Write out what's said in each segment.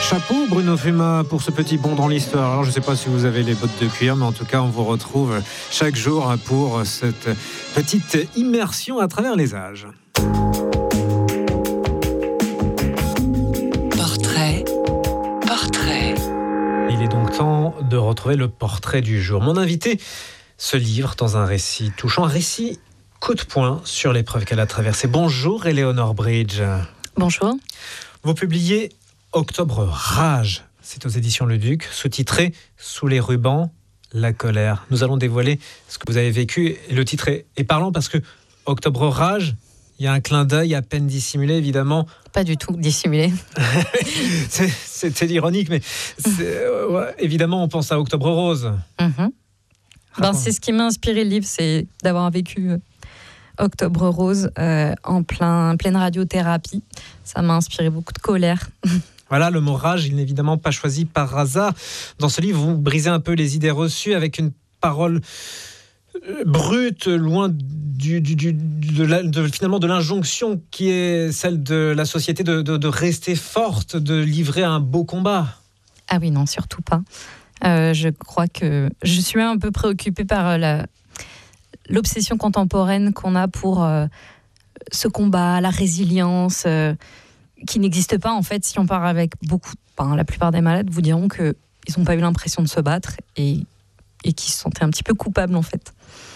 Chapeau Bruno Fuma pour ce petit bond dans l'histoire. Alors je ne sais pas si vous avez les bottes de cuir, mais en tout cas on vous retrouve chaque jour pour cette petite immersion à travers les âges. Portrait. Il est donc temps de retrouver le portrait du jour. Mon invité se livre dans un récit touchant, un récit coup de poing sur l'épreuve qu'elle a traversée. Bonjour Éléonore Bridge. Bonjour. Vous publiez Octobre Rage, c'est aux éditions Le Duc, sous-titré Sous les rubans, la colère. Nous allons dévoiler ce que vous avez vécu. Et le titre est parlant parce que Octobre Rage, il y a un clin d'œil à peine dissimulé, évidemment. Pas du tout dissimulé. C'était ironique, mais évidemment, on pense à Octobre Rose. C'est ce qui m'a inspiré le livre, c'est d'avoir vécu Octobre Rose en pleine radiothérapie. Ça m'a inspiré beaucoup de colère. Voilà, le mot rage, il n'est évidemment pas choisi par hasard. Dans ce livre, vous brisez un peu les idées reçues avec une parole brute, loin finalement de l'injonction qui est celle de la société de rester forte, de livrer un beau combat. Ah oui, non, surtout pas. Je crois que je suis un peu préoccupée par l'obsession contemporaine qu'on a pour ce combat, la résilience, qui n'existe pas en fait. Si on parle avec la plupart des malades vous diront qu'ils n'ont pas eu l'impression de se battre et qu'ils se sentaient un petit peu coupables en fait.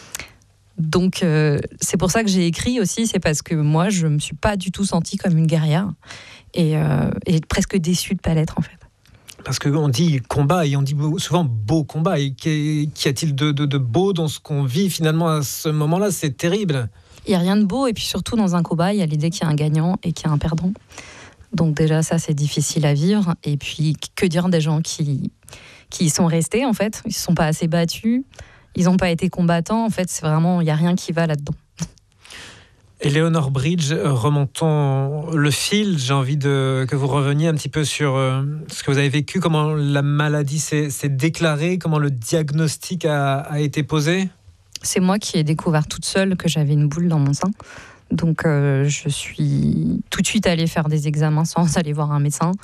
Donc c'est pour ça que j'ai écrit aussi, c'est parce que moi je me suis pas du tout sentie comme une guerrière et presque déçue de pas l'être en fait. Parce qu'on dit combat et on dit souvent beau combat. Et qu'y a-t-il de beau dans ce qu'on vit finalement à ce moment-là ? C'est terrible. Il n'y a rien de beau, et puis surtout dans un combat, il y a l'idée qu'il y a un gagnant et qu'il y a un perdant. Donc déjà ça c'est difficile à vivre. Et puis que dire des gens qui y sont restés en fait ? Ils ne se sont pas assez battus, ils n'ont pas été combattants. En fait c'est vraiment, il n'y a rien qui va là-dedans. Éléonore Bridge, remontons le fil. J'ai envie que vous reveniez un petit peu sur ce que vous avez vécu, comment la maladie s'est déclarée, comment le diagnostic a été posé. C'est moi qui ai découvert toute seule que j'avais une boule dans mon sein. Donc je suis tout de suite allée faire des examens sans aller voir un médecin.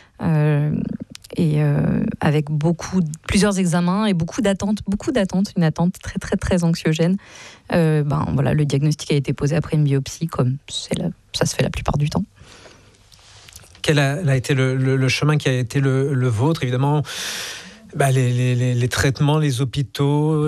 Avec plusieurs examens et beaucoup d'attentes, une attente très très très anxiogène. Le diagnostic a été posé après une biopsie, comme ça se fait la plupart du temps. Quel a été le chemin qui a été le vôtre ? Évidemment, les traitements, les hôpitaux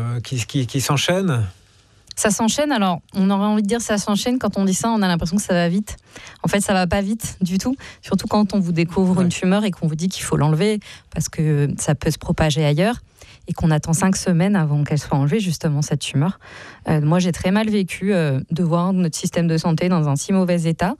qui s'enchaînent. Ça s'enchaîne, alors on aurait envie de dire ça s'enchaîne, quand on dit ça on a l'impression que ça va vite. En fait ça va pas vite du tout, surtout quand on vous découvre une tumeur et qu'on vous dit qu'il faut l'enlever parce que ça peut se propager ailleurs et qu'on attend 5 semaines avant qu'elle soit enlevée justement cette tumeur. Moi j'ai très mal vécu de voir notre système de santé dans un si mauvais état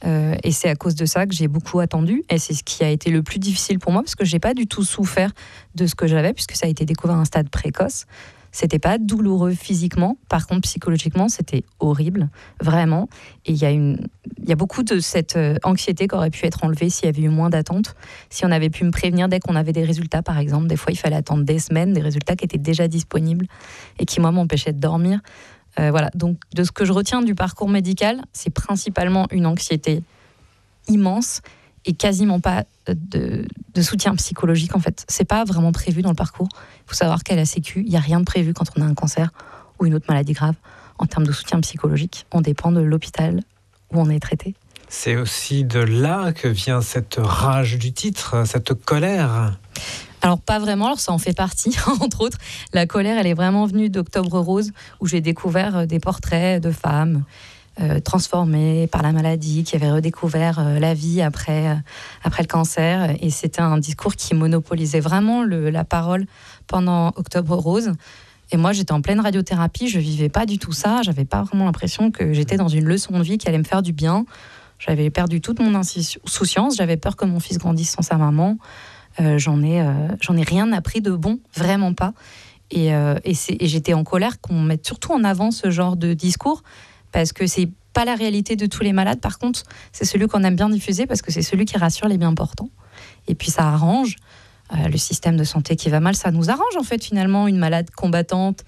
et c'est à cause de ça que j'ai beaucoup attendu et c'est ce qui a été le plus difficile pour moi parce que j'ai pas du tout souffert de ce que j'avais puisque ça a été découvert à un stade précoce. C'était pas douloureux physiquement, par contre psychologiquement c'était horrible, vraiment. Et il y a beaucoup de cette anxiété qui aurait pu être enlevée s'il y avait eu moins d'attente, si on avait pu me prévenir dès qu'on avait des résultats par exemple. Des fois il fallait attendre des semaines, des résultats qui étaient déjà disponibles et qui moi m'empêchaient de dormir. Voilà, donc de ce que je retiens du parcours médical, c'est principalement une anxiété immense et quasiment pas de soutien psychologique en fait. C'est pas vraiment prévu dans le parcours. Il faut savoir qu'à la Sécu, il n'y a rien de prévu quand on a un cancer ou une autre maladie grave en termes de soutien psychologique. On dépend de l'hôpital où on est traité. C'est aussi de là que vient cette rage du titre, cette colère. Alors pas vraiment, alors ça en fait partie, entre autres. La colère, elle est vraiment venue d'Octobre Rose, où j'ai découvert des portraits de femmes transformées par la maladie, qui avaient redécouvert la vie après le cancer. Et c'était un discours qui monopolisait vraiment la parole pendant Octobre Rose. Et moi, j'étais en pleine radiothérapie, je vivais pas du tout ça. J'avais pas vraiment l'impression que j'étais dans une leçon de vie qui allait me faire du bien. J'avais perdu toute mon insouciance. J'avais peur que mon fils grandisse sans sa maman. J'en ai rien appris de bon, vraiment pas. Et j'étais en colère qu'on mette surtout en avant ce genre de discours, parce que c'est pas la réalité de tous les malades. Par contre, c'est celui qu'on aime bien diffuser parce que c'est celui qui rassure les bien portants. Et puis ça arrange le système de santé qui va mal. Ça nous arrange en fait finalement une malade combattante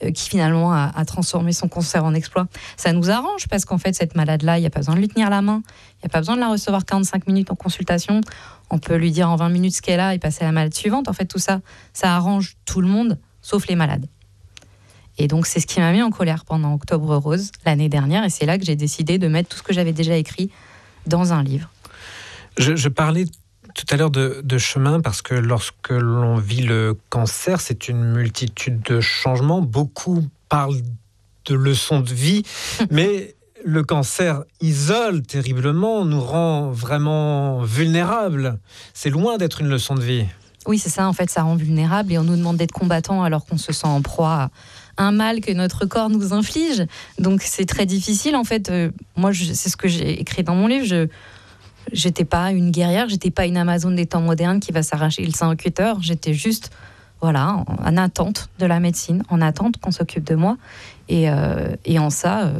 qui finalement a transformé son cancer en exploit. Ça nous arrange parce qu'en fait, cette malade-là, il n'y a pas besoin de lui tenir la main, il n'y a pas besoin de la recevoir 45 minutes en consultation. On peut lui dire en 20 minutes ce qu'elle a et passer à la malade suivante. En fait, tout ça, ça arrange tout le monde, sauf les malades. Et donc, c'est ce qui m'a mis en colère pendant Octobre Rose, l'année dernière. Et c'est là que j'ai décidé de mettre tout ce que j'avais déjà écrit dans un livre. Je parlais tout à l'heure de chemin parce que lorsque l'on vit le cancer, c'est une multitude de changements. Beaucoup parlent de leçons de vie, mais le cancer isole terriblement, nous rend vraiment vulnérables. C'est loin d'être une leçon de vie. Oui, c'est ça, en fait, ça rend vulnérable et on nous demande d'être combattant alors qu'on se sent en proie à un mal que notre corps nous inflige. Donc c'est très difficile, en fait. Moi, c'est ce que j'ai écrit dans mon livre. J'étais pas une guerrière, j'étais pas une Amazone des temps modernes qui va s'arracher le sein au cutter. J'étais juste, voilà, en attente de la médecine, en attente qu'on s'occupe de moi. Et en ça,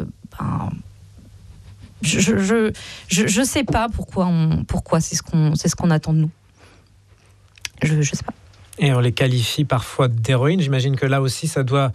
je sais pas pourquoi c'est ce qu'on attend de nous. Je sais pas. Et on les qualifie parfois d'héroïnes. J'imagine que là aussi, ça doit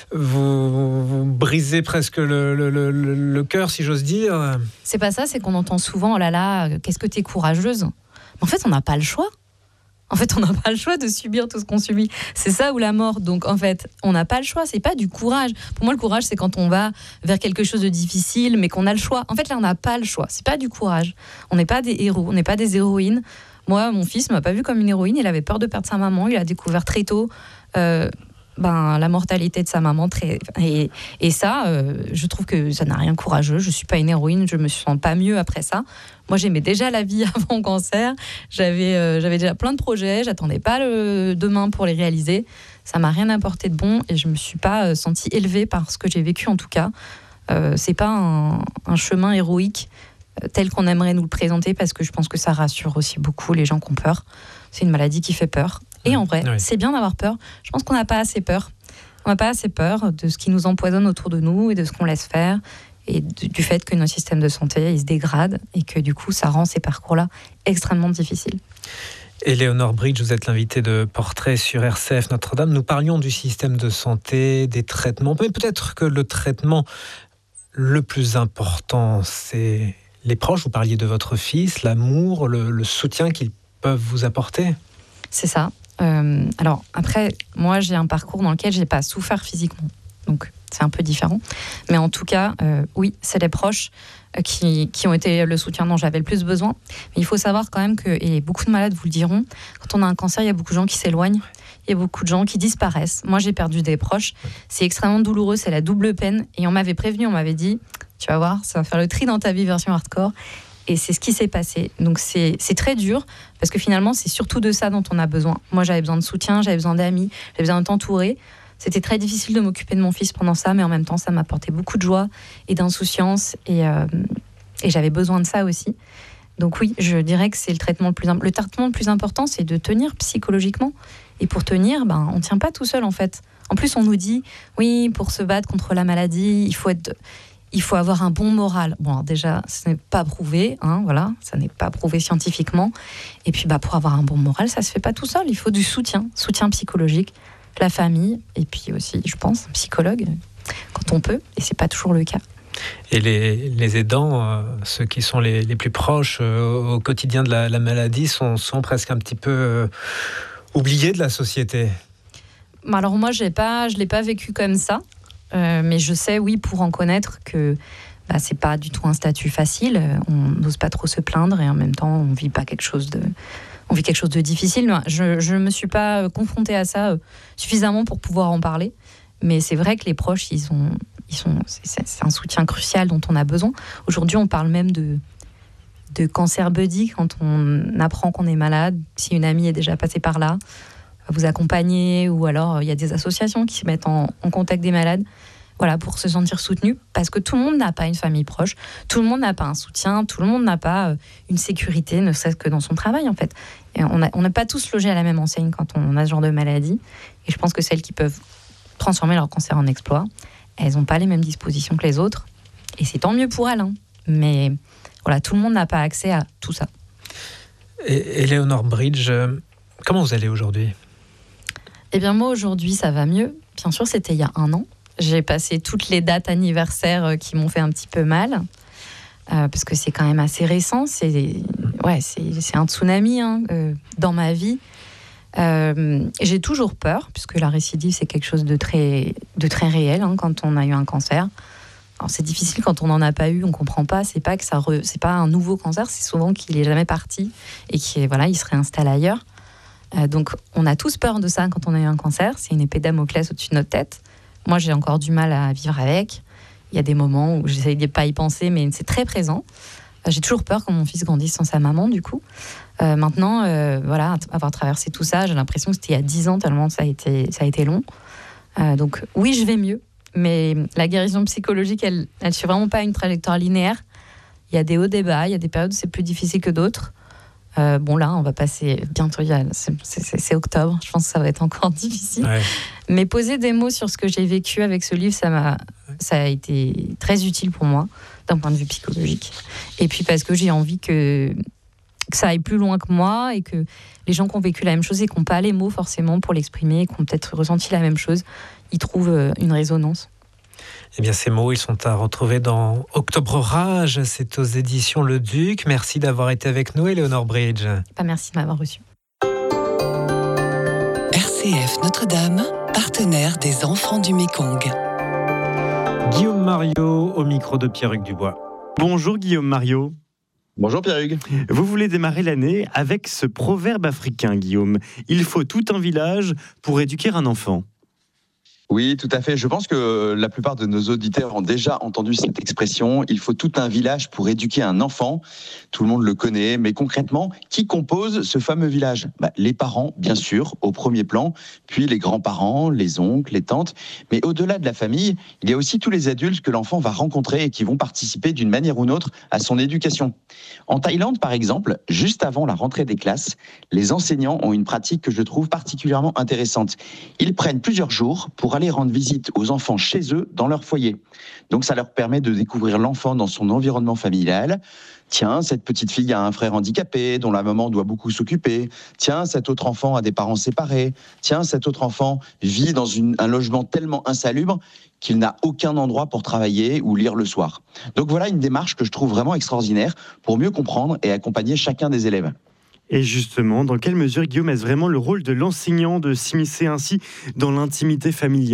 vous briser presque le cœur, si j'ose dire. C'est pas ça, c'est qu'on entend souvent, oh là là, qu'est-ce que t'es courageuse. En fait, on n'a pas le choix. En fait, on n'a pas le choix de subir tout ce qu'on subit. C'est ça ou la mort. Donc, en fait, on n'a pas le choix. C'est pas du courage. Pour moi, le courage, c'est quand on va vers quelque chose de difficile, mais qu'on a le choix. En fait, là, on n'a pas le choix. C'est pas du courage. On n'est pas des héros. On n'est pas des héroïnes. Moi, mon fils ne m'a pas vu comme une héroïne. Il avait peur de perdre sa maman. Il a découvert très tôt la mortalité de sa maman. Et ça, je trouve que ça n'a rien de courageux. Je ne suis pas une héroïne. Je ne me sens pas mieux après ça. Moi, j'aimais déjà la vie avant le cancer. J'avais déjà plein de projets. Je n'attendais pas le demain pour les réaliser. Ça ne m'a rien apporté de bon. Et je ne me suis pas sentie élevée par ce que j'ai vécu, en tout cas. Ce n'est pas un chemin héroïque tel qu'on aimerait nous le présenter, parce que je pense que ça rassure aussi beaucoup les gens qui ont peur. C'est une maladie qui fait peur. Et en vrai, c'est bien d'avoir peur. Je pense qu'on n'a pas assez peur. On n'a pas assez peur de ce qui nous empoisonne autour de nous et de ce qu'on laisse faire, et du fait que notre système de santé il se dégrade et que du coup, ça rend ces parcours-là extrêmement difficiles. Éléonore Bridge, vous êtes l'invitée de Portrait sur RCF Notre-Dame. Nous parlions du système de santé, des traitements, mais peut-être que le traitement le plus important, c'est les proches. Vous parliez de votre fils, l'amour, le soutien qu'ils peuvent vous apporter. C'est ça. Alors après, moi j'ai un parcours dans lequel j'ai pas souffert physiquement, donc c'est un peu différent. Mais en tout cas, oui, c'est les proches qui ont été le soutien dont j'avais le plus besoin. Mais il faut savoir quand même que, et beaucoup de malades vous le diront, quand on a un cancer, il y a beaucoup de gens qui s'éloignent, il y a beaucoup de gens qui disparaissent. Moi j'ai perdu des proches, c'est extrêmement douloureux, c'est la double peine. Et on m'avait prévenu, on m'avait dit, tu vas voir, ça va faire le tri dans ta vie version hardcore. Et c'est ce qui s'est passé. Donc c'est très dur, parce que finalement, c'est surtout de ça dont on a besoin. Moi, j'avais besoin de soutien, j'avais besoin d'amis, j'avais besoin de t'entourer. C'était très difficile de m'occuper de mon fils pendant ça, mais en même temps, ça m'apportait beaucoup de joie et d'insouciance. Et j'avais besoin de ça aussi. Donc oui, je dirais que c'est le traitement le plus important, c'est de tenir psychologiquement. Et pour tenir, on ne tient pas tout seul, en fait. En plus, on nous dit, oui, pour se battre contre la maladie, il faut avoir un bon moral. Bon, alors déjà, ce n'est pas prouvé, voilà, ça n'est pas prouvé scientifiquement. Et puis, pour avoir un bon moral, ça se fait pas tout seul. Il faut du soutien psychologique, la famille, et puis aussi, je pense, un psychologue, quand on peut, et c'est pas toujours le cas. Et les aidants, ceux qui sont les plus proches au quotidien de la maladie, sont presque un petit peu oubliés de la société. Alors moi, je l'ai pas vécu comme ça. Mais je sais, oui, pour en connaître, que c'est pas du tout un statut facile. On n'ose pas trop se plaindre et en même temps, on vit quelque chose de difficile. Je me suis pas confrontée à ça suffisamment pour pouvoir en parler. Mais c'est vrai que les proches, c'est un soutien crucial dont on a besoin. Aujourd'hui, on parle même de cancer buddy quand on apprend qu'on est malade. Si une amie est déjà passée par là, vous accompagner, ou alors il y a des associations qui se mettent en contact des malades, voilà, pour se sentir soutenu, parce que tout le monde n'a pas une famille proche, tout le monde n'a pas un soutien, tout le monde n'a pas une sécurité, ne serait-ce que dans son travail, en fait. Et on n'a pas tous logé à la même enseigne quand on a ce genre de maladie, et je pense que celles qui peuvent transformer leur cancer en exploit, elles n'ont pas les mêmes dispositions que les autres, et c'est tant mieux pour elles, mais voilà, tout le monde n'a pas accès à tout ça. Et Éléonore Bridge, comment vous allez aujourd'hui ? Eh bien moi aujourd'hui ça va mieux, bien sûr, c'était il y a 1 an. J'ai passé toutes les dates anniversaires qui m'ont fait un petit peu mal, parce que c'est quand même assez récent. C'est un tsunami dans ma vie. J'ai toujours peur, puisque la récidive, c'est quelque chose de très réel quand on a eu un cancer. Alors, c'est difficile quand on n'en a pas eu, on ne comprend pas. C'est pas que c'est pas un nouveau cancer, c'est souvent qu'il n'est jamais parti et il se réinstalle ailleurs. Donc, on a tous peur de ça quand on a eu un cancer. C'est une épée de Damoclès au-dessus de notre tête. Moi, j'ai encore du mal à vivre avec. Il y a des moments où j'essaye de ne pas y penser, mais c'est très présent. J'ai toujours peur que mon fils grandisse sans sa maman, du coup. Maintenant, avoir traversé tout ça, j'ai l'impression que c'était il y a 10 ans, tellement ça a été long. Donc, oui, je vais mieux. Mais la guérison psychologique, elle ne suit vraiment pas une trajectoire linéaire. Il y a des hauts, des bas, il y a des périodes où c'est plus difficile que d'autres. Là, on va passer bientôt, c'est octobre, je pense que ça va être encore difficile. Ouais. Mais poser des mots sur ce que j'ai vécu avec ce livre, ça a été très utile pour moi, d'un point de vue psychologique. Et puis parce que j'ai envie que ça aille plus loin que moi et que les gens qui ont vécu la même chose et qui n'ont pas les mots forcément pour l'exprimer, qui ont peut-être ressenti la même chose, ils trouvent une résonance. Eh bien, ces mots, ils sont à retrouver dans Octobre Rage. C'est aux éditions Le Duc. Merci d'avoir été avec nous, Éléonore Bridge. Merci de m'avoir reçu. RCF Notre-Dame, partenaire des enfants du Mékong. Guillaume Mariot au micro de Pierre-Hugues Dubois. Bonjour Guillaume Mariot. Bonjour Pierre-Hugues. Vous voulez démarrer l'année avec ce proverbe africain, Guillaume. Il faut tout un village pour éduquer un enfant. Oui, tout à fait. Je pense que la plupart de nos auditeurs ont déjà entendu cette expression. Il faut tout un village pour éduquer un enfant. Tout le monde le connaît, mais concrètement, qui compose ce fameux village ? Les parents, bien sûr, au premier plan, puis les grands-parents, les oncles, les tantes. Mais au-delà de la famille, il y a aussi tous les adultes que l'enfant va rencontrer et qui vont participer d'une manière ou d'une autre à son éducation. En Thaïlande, par exemple, juste avant la rentrée des classes, les enseignants ont une pratique que je trouve particulièrement intéressante. Ils prennent plusieurs jours pour aller rendre visite aux enfants chez eux, dans leur foyer. Donc ça leur permet de découvrir l'enfant dans son environnement familial. Tiens, cette petite fille a un frère handicapé dont la maman doit beaucoup s'occuper. Tiens, cet autre enfant a des parents séparés. Tiens, cet autre enfant vit dans un logement tellement insalubre qu'il n'a aucun endroit pour travailler ou lire le soir. Donc voilà une démarche que je trouve vraiment extraordinaire pour mieux comprendre et accompagner chacun des élèves. Et justement, dans quelle mesure, Guillaume, est-ce vraiment le rôle de l'enseignant de s'immiscer ainsi dans l'intimité familiale ?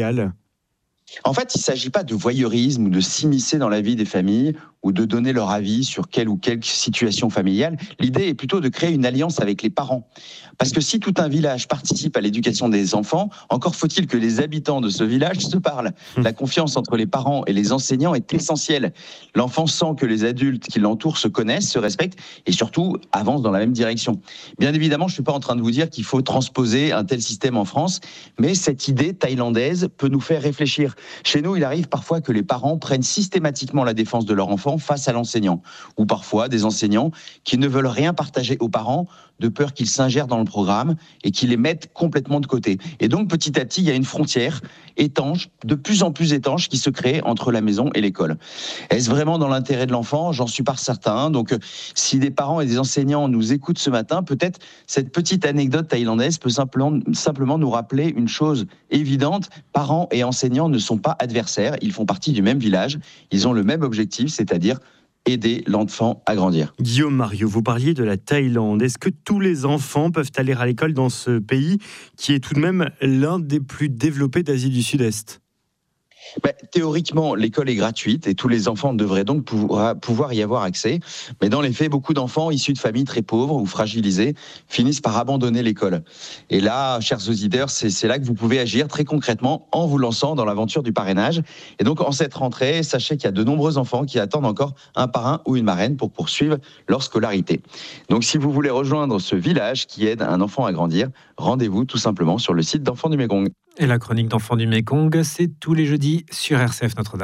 En fait, il ne s'agit pas de voyeurisme ou de s'immiscer dans la vie des familles ou de donner leur avis sur quelle ou quelle situation familiale. L'idée est plutôt de créer une alliance avec les parents. Parce que si tout un village participe à l'éducation des enfants, encore faut-il que les habitants de ce village se parlent. La confiance entre les parents et les enseignants est essentielle. L'enfant sent que les adultes qui l'entourent se connaissent, se respectent et surtout avancent dans la même direction. Bien évidemment, je ne suis pas en train de vous dire qu'il faut transposer un tel système en France, mais cette idée thaïlandaise peut nous faire réfléchir. Chez nous, il arrive parfois que les parents prennent systématiquement la défense de leur enfant face à l'enseignant, ou parfois des enseignants qui ne veulent rien partager aux parents de peur qu'ils s'ingèrent dans le programme et qu'ils les mettent complètement de côté. Et donc petit à petit, il y a une frontière étanche, de plus en plus étanche, qui se crée entre la maison et l'école. Est-ce vraiment dans l'intérêt de l'enfant ? J'en suis pas certain. Donc si des parents et des enseignants nous écoutent ce matin, peut-être cette petite anecdote thaïlandaise peut simplement nous rappeler une chose évidente. Parents et enseignants ne sont pas adversaires, ils font partie du même village, ils ont le même objectif, c'est-à-dire aider l'enfant à grandir. Guillaume Mariot, vous parliez de la Thaïlande. Est-ce que tous les enfants peuvent aller à l'école dans ce pays qui est tout de même l'un des plus développés d'Asie du Sud-Est ? Théoriquement, l'école est gratuite et tous les enfants devraient donc pouvoir y avoir accès. Mais dans les faits, beaucoup d'enfants issus de familles très pauvres ou fragilisées finissent par abandonner l'école. Et là, chers auditeurs, c'est là que vous pouvez agir très concrètement en vous lançant dans l'aventure du parrainage. Et donc, en cette rentrée, sachez qu'il y a de nombreux enfants qui attendent encore un parrain ou une marraine pour poursuivre leur scolarité. Donc, si vous voulez rejoindre ce village qui aide un enfant à grandir, rendez-vous tout simplement sur le site d'Enfants du Mékong. Et la chronique d'Enfants du Mékong, c'est tous les jeudis sur RCF Notre-Dame.